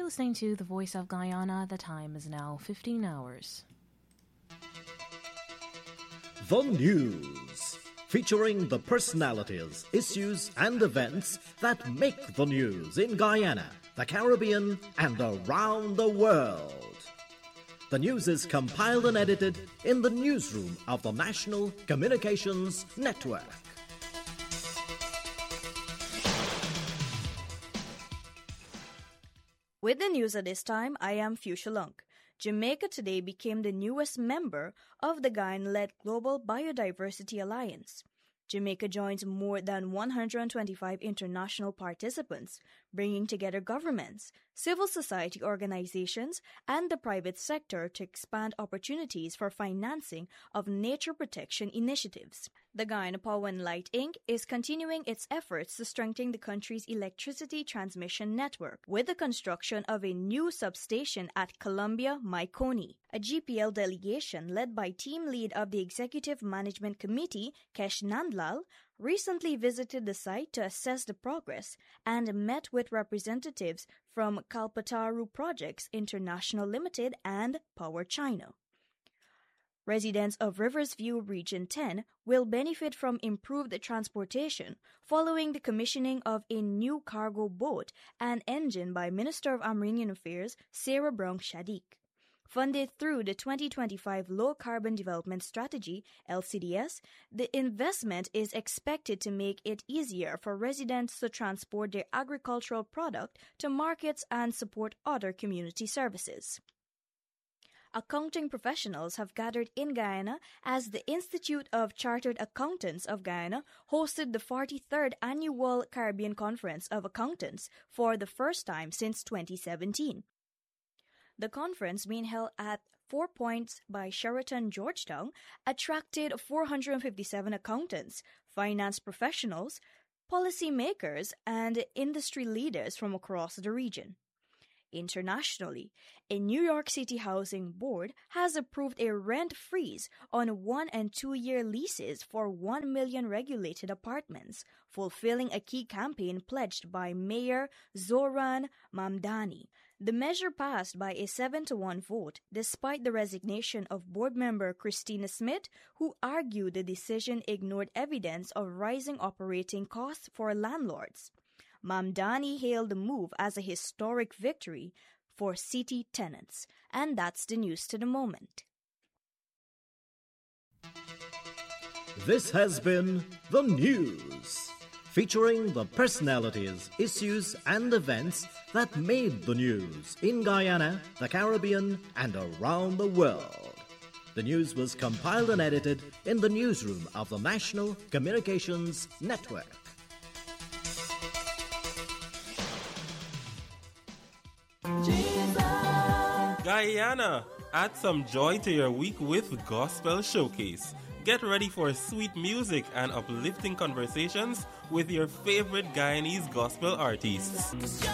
listening to The Voice of Guyana. The time is now 15 hours. The News, featuring the personalities, issues, and events that make the news in Guyana, the Caribbean, and around the world. The news is compiled and edited in the newsroom of the National Communications Network. With the news at this time, I am Fuchsia Lunk. Jamaica today became the newest member of the Guyana-led Global Biodiversity Alliance. Jamaica joins more than 125 international participants, bringing together governments, civil society organizations, and the private sector to expand opportunities for financing of nature protection initiatives. The Guyana Power and Light Inc. is continuing its efforts to strengthen the country's electricity transmission network with the construction of a new substation at Columbia, Maikoni. A GPL delegation led by team lead of the Executive Management Committee, Kesh Nandlal, recently visited the site to assess the progress and met with representatives from Kalpataru Projects International Limited and Power China. Residents of Riversview Region 10 will benefit from improved transportation following the commissioning of a new cargo boat and engine by Minister of Amerindian Affairs Sarah Brown Shadik. Funded through the 2025 Low Carbon Development Strategy, LCDS, the investment is expected to make it easier for residents to transport their agricultural product to markets and support other community services. Accounting professionals have gathered in Guyana as the Institute of Chartered Accountants of Guyana hosted the 43rd Annual Caribbean Conference of Accountants for the first time since 2017. The conference, being held at 4 Points by Sheraton Georgetown, attracted 457 accountants, finance professionals, policymakers, and industry leaders from across the region. Internationally, a New York City Housing Board has approved a rent freeze on 1- and 2-year leases for 1 million regulated apartments, fulfilling a key campaign pledged by Mayor Zoran Mamdani. The measure passed by a 7-1 vote, despite the resignation of board member Christina Smith, who argued the decision ignored evidence of rising operating costs for landlords. Mamdani hailed the move as a historic victory for city tenants. And that's the news to the moment. This has been The News, featuring the personalities, issues, and events that made the news in Guyana, the Caribbean, and around the world. The news was compiled and edited in the newsroom of the National Communications Network. Guyana, add some joy to your week with Gospel Showcase. Get ready for sweet music and uplifting conversations with your favorite Guyanese gospel artists.